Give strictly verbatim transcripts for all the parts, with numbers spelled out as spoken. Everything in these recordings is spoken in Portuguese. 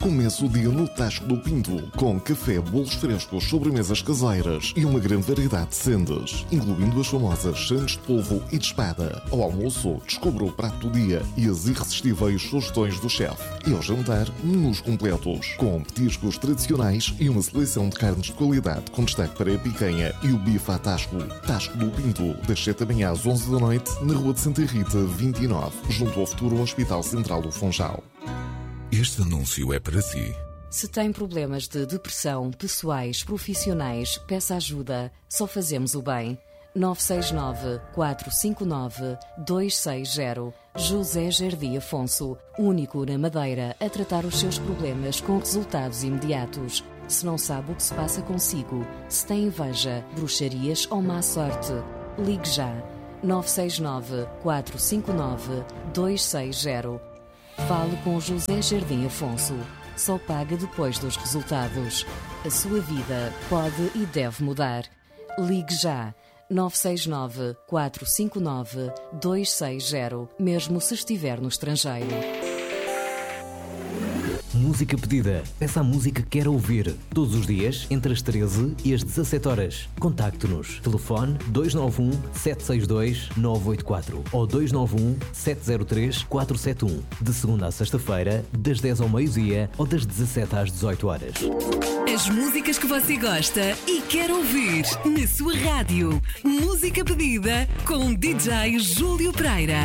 Começa o dia no Tasco do Pinto, com café, bolos frescos, sobremesas caseiras e uma grande variedade de sendas, incluindo as famosas sandes de polvo e de espada. Ao almoço, descubra o prato do dia e as irresistíveis sugestões do chefe. E ao jantar, menus completos, com petiscos tradicionais e uma seleção de carnes de qualidade, com destaque para a picanha e o bife à Tasco. Tasco do Pinto, das sete da manhã às onze da noite, na Rua de Santa Rita, vinte e nove, junto ao futuro Hospital Central do Funchal. Este anúncio é para si. Se tem problemas de depressão, pessoais, profissionais, peça ajuda. Só fazemos o bem. nove seis nove, quatro cinco nove, dois seis zero. José Jardim Afonso, único na Madeira a tratar os seus problemas com resultados imediatos. Se não sabe o que se passa consigo, se tem inveja, bruxarias ou má sorte, ligue já. nove seis nove, quatro cinco nove, dois seis zero. Fale com José Jardim Afonso. Só paga depois dos resultados. A sua vida pode e deve mudar. Ligue já. nove seis nove, quatro cinco nove, dois seis zero, mesmo se estiver no estrangeiro. Música pedida. Peça a música que quer ouvir. Todos os dias, entre as treze e as dezassete horas. Contacte-nos. Telefone dois nove um, sete seis dois, nove oito quatro ou dois nove um, sete zero três, quatro sete um. De segunda a sexta-feira, das dez ao meio-dia ou das dezassete às dezoito horas. As músicas que você gosta e quer ouvir na sua rádio. Música pedida com D J Júlio Pereira.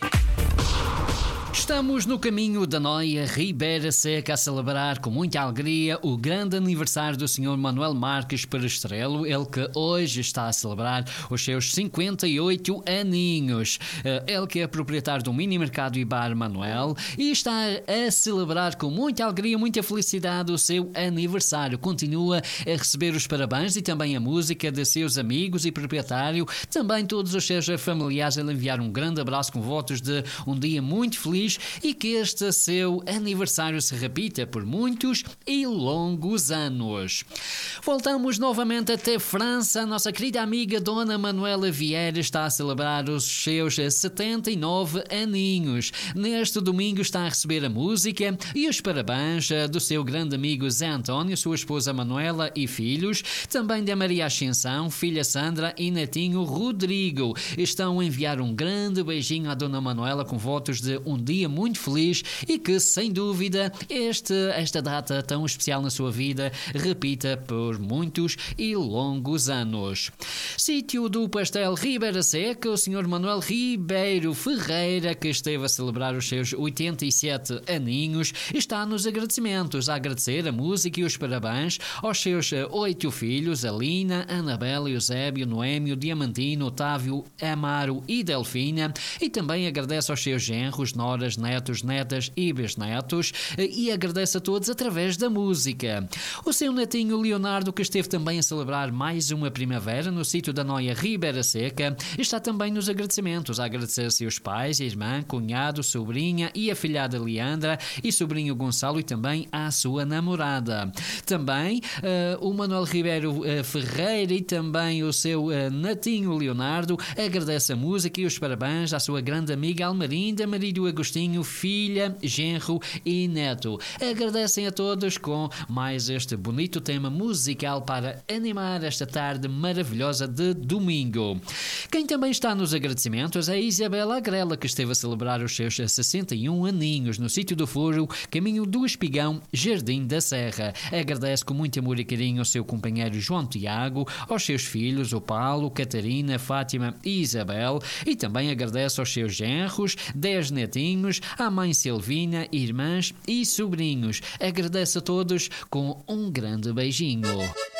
Estamos no caminho da Noia Ribeira Seca a celebrar com muita alegria o grande aniversário do senhor Manuel Marques Perestrelo, ele que hoje está a celebrar os seus cinquenta e oito aninhos. Ele que é proprietário do mini mercado e bar Manuel e está a celebrar com muita alegria, muita felicidade o seu aniversário. Continua a receber os parabéns e também a música de seus amigos e proprietário, também todos os seus familiares. Ele enviar um grande abraço com votos de um dia muito feliz e que este seu aniversário se repita por muitos e longos anos. Voltamos novamente até França. A nossa querida amiga Dona Manuela Vieira está a celebrar os seus setenta e nove aninhos. Neste domingo está a receber a música e os parabéns do seu grande amigo Zé António, sua esposa Manuela e filhos, também da Maria Ascensão, filha Sandra e netinho Rodrigo. Estão a enviar um grande beijinho à Dona Manuela com votos de um dia muito feliz e que, sem dúvida, este, esta data tão especial na sua vida repita por muitos e longos anos. Sítio do Pastel Ribeira Seca, o senhor Manuel Ribeiro Ferreira, que esteve a celebrar os seus oitenta e sete aninhos, está nos agradecimentos, a agradecer a música e os parabéns aos seus oito filhos, Alina, Anabela, Eusébio, Noémio, Diamantino, Otávio, Amaro e Delfina, e também agradece aos seus genros, noras, netos, netas e bisnetos, e agradece a todos através da música. O seu netinho Leonardo, que esteve também a celebrar mais uma primavera no sítio da Noia Ribeira Seca, está também nos agradecimentos, a agradecer a seus pais, irmã, cunhado, sobrinha e afilhada Leandra e sobrinho Gonçalo e também à sua namorada. Também uh, o Manuel Ribeiro uh, Ferreira e também o seu uh, netinho Leonardo agradece a música e os parabéns à sua grande amiga Almarinda, marido Agostinho, filha, genro e neto. Agradecem a todos com mais este bonito tema musical para animar esta tarde maravilhosa de domingo. Quem também está nos agradecimentos é a Isabela Agrela, que esteve a celebrar os seus sessenta e um aninhos no sítio do Furo, caminho do Espigão, Jardim da Serra. Agradece com muito amor e carinho ao seu companheiro João Tiago, aos seus filhos, o Paulo, Catarina, Fátima e Isabel, e também agradece aos seus genros, dez netinhos, à mãe Silvina, irmãs e sobrinhos. Agradece a todos com um grande beijinho.